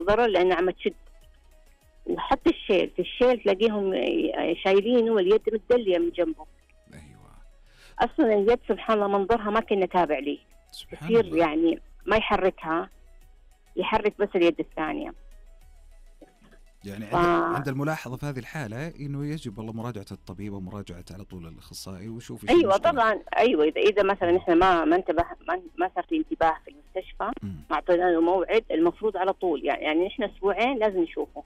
ضرر لأنه عم تشد. وحتى الشيل تلاقيهم شايلينه واليد متدلية من جنبه. أيوة. أصلا اليد سبحان الله منظرها ما كنا تابع لي، يصير يعني ما يحركها، يحرك بس اليد الثانية. يعني عند الملاحظة في هذه الحالة إنه يجب والله مراجعة الطبيب ومراجعة على طول الأخصائي ويشوف إيش أيوة المشكلة. طبعا. أيوة إذا مثلا إحنا ما انتبه، ما صار في انتباه في المستشفى، ما أعطينا له موعد، المفروض على طول يعني إحنا أسبوعين لازم نشوفه.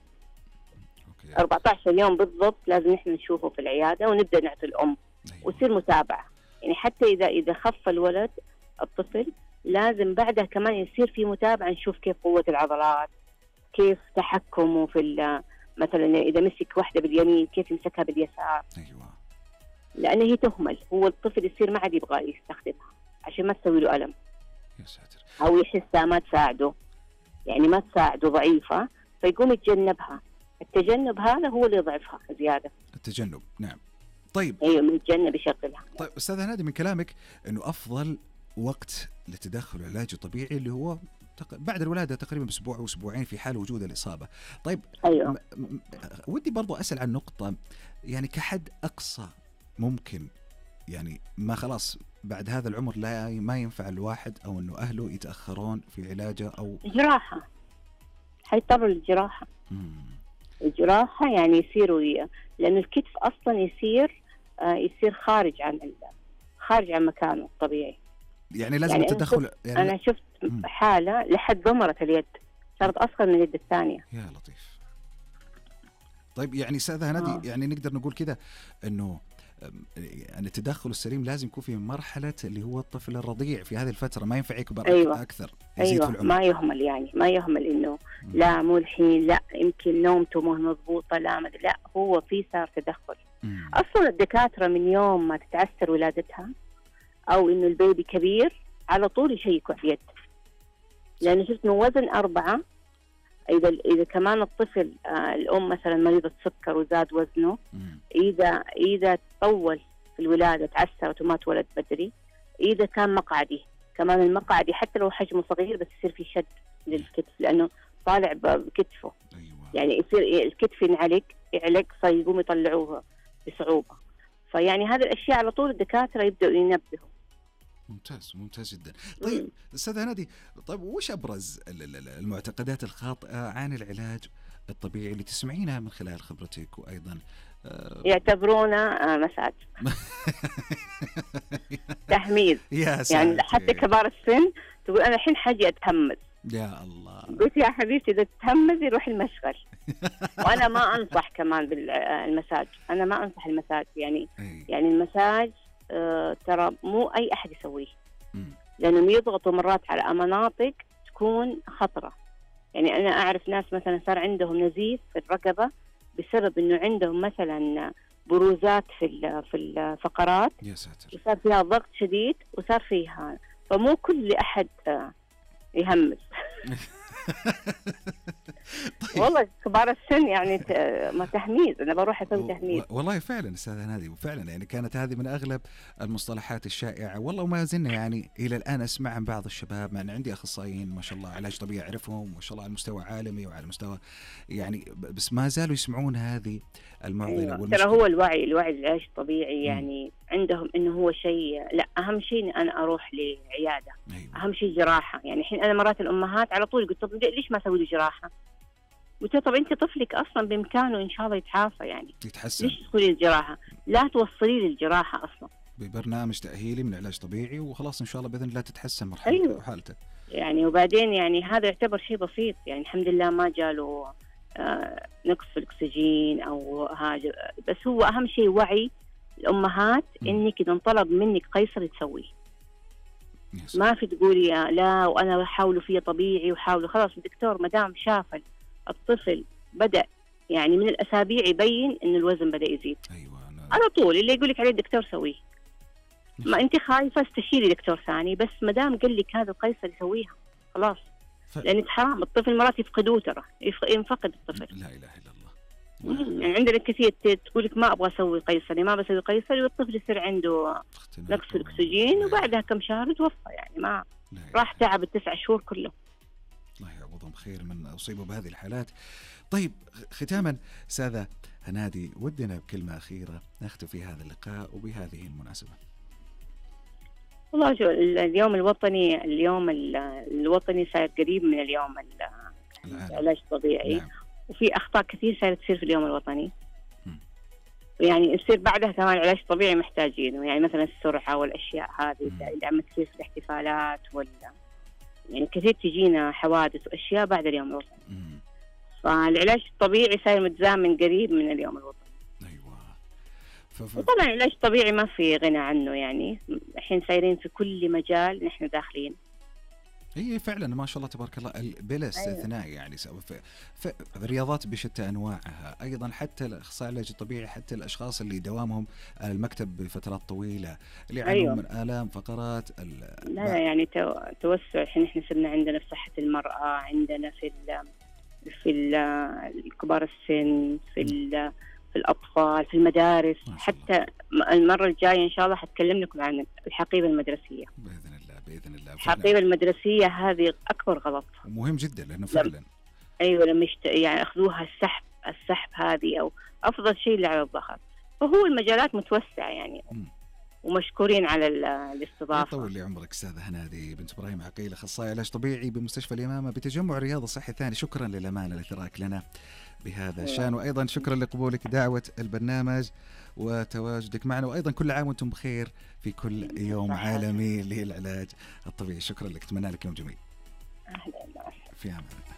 14 يوم بالضبط لازم إحنا نشوفه في العيادة ونبدأ نعطي الأم. أيوة. ويصير متابعة يعني حتى إذا خف الولد الطفل لازم بعدها كمان يصير في متابعة، نشوف كيف قوة العضلات، كيف تحكمه في مثلا إذا مسك واحدة باليمين كيف يمسكها باليسار. أيوة. لأنه هي تهمل، هو الطفل يصير ما عاد يبغى يستخدمها عشان ما تسوي له ألم. يا ساتر. أو يحسها ما تساعده، يعني ما تساعده ضعيفة فيقوم يتجنبها. التجنب هذا هو اللي يضعفها زيادة. التجنب نعم. طيب. أيوة من الجنب يشغلها. طيب أستاذ هنادي من كلامك إنه أفضل وقت لتدخل العلاج الطبيعي اللي هو بعد الولادة تقريبا بأسبوع أو أسبوعين في حال وجود الإصابة. طيب. أيوة. ودي برضو أسأل عن نقطة، يعني كحد أقصى ممكن، يعني ما خلاص بعد هذا العمر ما ينفع الواحد أو إنه أهله يتأخرون في علاجه أو جراحة، حيضطروا للجراحة. الجراحة يعني يصيروا لأن الكتف أصلا يصير خارج عن مكانه الطبيعي. يعني لازم التدخل. يعني أنا شفت حالة لحد ضمرت اليد، صارت أصغر من اليد الثانية. يا لطيف. طيب يعني أستاذ هنادي يعني نقدر نقول كده إنه يعني التدخل السليم لازم يكون في مرحلة اللي هو الطفل الرضيع في هذه الفترة، ما ينفع يكبر. أيوة. أكثر يزيد في العمر. ما يهمل، يعني ما يهمل إنه لا مو الحين، لا يمكن نومته مو مضبوطة، لا هو في صار تدخل. أصلا الدكاترة من يوم ما تتعسر ولادتها أو إنه البيبي كبير على طول يشيكوا على اليد، لأنه شفت من وزن 4 إذا كمان الطفل الأم مثلا مريضة سكر وزاد وزنه، إذا تطول في الولادة تعسرت وما تولد بدري، إذا كان مقعدي كمان المقعدي حتى لو حجمه صغير بس يصير في شد للكتف لأنه طالع بكتفه. أيوة. يعني يصير الكتف يعلق فيقوم يطلعوه بصعوبة. فيعني هذه الأشياء على طول الدكاترة يبدأوا ينبهوا. ممتاز جدا. طيب أستاذ هنادي، طيب وش أبرز المعتقدات الخاطئة عن العلاج الطبيعي اللي تسمعينها من خلال خبرتك وأيضا يعتبرونه مساج تحميز. يعني حتى كبار السن تقول أنا الحين حاجة أتهمز. يا الله. قلت يا حبيبتي إذا تتهمز يروح المشغل. وأنا ما أنصح كمان بالمساج، أنا ما أنصح المساج يعني المساج ترى مو أي أحد يسويه، لأنهم يضغطوا مرات على مناطق تكون خطرة. يعني أنا أعرف ناس مثلا صار عندهم نزيف في الرقبة بسبب إنه عندهم مثلا بروزات في الفقرات. يا ساتر. وصار فيها ضغط شديد وصار فيها، فمو كل أحد يهمس. طيب. والله كبار السن يعني ما تهميز، أنا بروح أسوي تهميز. والله فعلا أستاذ هنادي، وفعلا يعني كانت هذه من أغلب المصطلحات الشائعة والله، وما زلنا يعني إلى الآن أسمع عن بعض الشباب. مع أن عندي أخصائيين ما شاء الله علاج طبيعي أعرفهم ما شاء الله على مستوى عالمي وعلى مستوى يعني، بس ما زالوا يسمعون هذه المعضلة. أيوة. ترى هو الوعي العلاج الطبيعي يعني عندهم إنه هو شيء، لا أهم شيء أنا أروح لعيادة. أيوة. أهم شيء جراحة. يعني الحين أنا مرات الأمهات على طول قلت طب ليش ما أسوي له جراحة؟ قلت طب أنت طفلك أصلا بإمكانه إن شاء الله يتعافى، يعني يتحسن، ليش تدخلي الجراحة؟ لا توصلي للجراحة أصلا ببرنامج تأهيلي من علاج طبيعي وخلاص إن شاء الله بإذن الله تتحسن مرحلة. أيوة. حالته يعني. وبعدين يعني هذا يعتبر شيء بسيط، يعني الحمد لله ما جاله نقص في الأكسجين أو هذا. بس هو أهم شيء وعي الأمهات إنك إذا انطلب منك قيصر تسويه. ما في تقولي لا وأنا أحاول فيه طبيعي وحاول. خلاص الدكتور مدام شاف الطفل بدأ يعني من الأسابيع يبين إن الوزن بدأ يزيد. أيوة. على طول اللي يقولك عليه الدكتور سويه. ما أنت خايفة استشيري دكتور ثاني، بس مدام قال لك هذا القيصر يسويها خلاص. لأن حرام الطفل مرات يفقدوه، ترى ينفقد الطفل. لا إله إلا الله. يعني عندنا كثير تقولك ما أبغى أسوي قيصري، ما بسوي قيصري، والطفل يصير عنده نقص الأكسجين وبعدها كم شهر توفى. يعني ما راح تعب 9 شهور كله. الله يعوض وانتم بخير من اصيبوا بهذه الحالات. طيب ختاما استاذه هنادي، ودنا بكلمه اخيره نختم في هذا اللقاء وبهذه المناسبه. والله شو اليوم الوطني، الوطني صار قريب من اليوم العلاج الطبيعي. نعم. وفي أخطاء كثير صارت تصير في اليوم الوطني، يعني يصير بعدها كمان علاج طبيعي محتاجينه، يعني مثلا السرعة والأشياء هذه اللي عم تصير في الاحتفالات يعني كثير تجينا حوادث وأشياء بعد اليوم الوطني. فالعلاج الطبيعي صار متزامن قريب من اليوم الوطني. وطبعا العلاج الطبيعي ما في غنى عنه، يعني الحين صايرين في كل مجال نحن داخلين. هي فعلا ما شاء الله تبارك الله بلا استثناء. يعني سواء في الرياضات بشتى انواعها، ايضا حتى الاخصائي العلاج الطبيعي، حتى الاشخاص اللي دوامهم على المكتب بفترات طويله اللي يعانون من الام فقرات لا يعني توسع. الحين احنا صرنا عندنا في صحه المراه، عندنا في كبار السن، في الأطفال، في المدارس. حتى المرة الجاية إن شاء الله حتكلم لكم عن الحقيبة المدرسية بإذن الله. الحقيبة المدرسية هذه أكبر غلط، مهم جدا لأنه فعلا أيوة لما يعني أخذوها السحب هذه أو أفضل شيء اللي على الظهر. فهو المجالات متوسعة يعني. ومشكورين على الاستضافة. يطول لي عمرك أستاذة هنادي بنت إبراهيم عقيل، أخصائي علاج طبيعي بمستشفى اليمامة بتجمع رياضي صحي ثاني. شكرا للأمانة الإثراء لنا بهذا الشان، وأيضا شكرا لقبولك دعوة البرنامج وتواجدك معنا، وأيضا كل عام وأنتم بخير في كل يوم عالمي للعلاج الطبيعي. شكرا لك، أتمنى لك يوم جميل. أهلا. في أمان الله.